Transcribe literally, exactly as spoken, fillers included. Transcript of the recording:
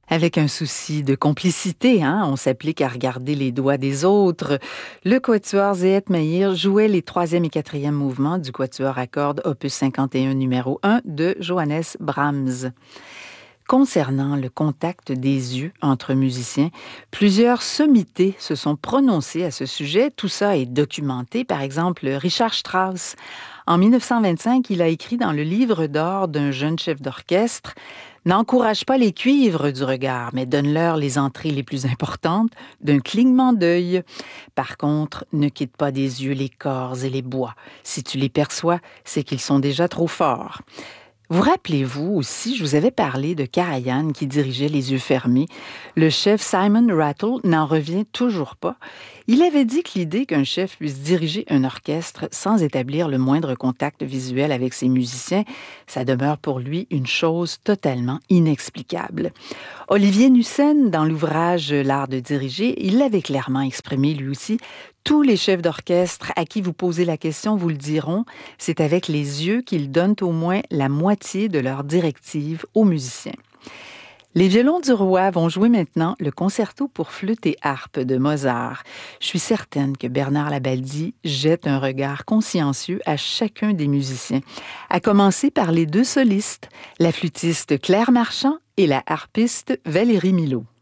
Avec un souci de complicité, hein, on s'applique à regarder les doigts des autres. Le quatuor Zehet Mahir jouait les troisième et quatrième mouvements du quatuor à cordes opus cinquante et un numéro un de Johannes Brahms. Concernant le contact des yeux entre musiciens, plusieurs sommités se sont prononcées à ce sujet. Tout ça est documenté. Par exemple, Richard Strauss. En mille neuf cent vingt-cinq, il a écrit dans le livre d'or d'un jeune chef d'orchestre: « N'encourage pas les cuivres du regard, mais donne-leur les entrées les plus importantes d'un clignement d'œil. Par contre, ne quitte pas des yeux les corps et les bois. Si tu les perçois, c'est qu'ils sont déjà trop forts. » Vous rappelez-vous aussi, je vous avais parlé de Karajan qui dirigeait les yeux fermés. Le chef Simon Rattle n'en revient toujours pas. Il avait dit que l'idée qu'un chef puisse diriger un orchestre sans établir le moindre contact visuel avec ses musiciens, ça demeure pour lui une chose totalement inexplicable. Olivier Nussen, dans l'ouvrage L'art de diriger, il l'avait clairement exprimé lui aussi. Tous les chefs d'orchestre à qui vous posez la question vous le diront, c'est avec les yeux qu'ils donnent au moins la moitié de leurs directives aux musiciens. Les violons du roi vont jouer maintenant le concerto pour flûte et harpe de Mozart. Je suis certaine que Bernard Labaldi jette un regard consciencieux à chacun des musiciens, à commencer par les deux solistes, la flûtiste Claire Marchand et la harpiste Valérie Milot.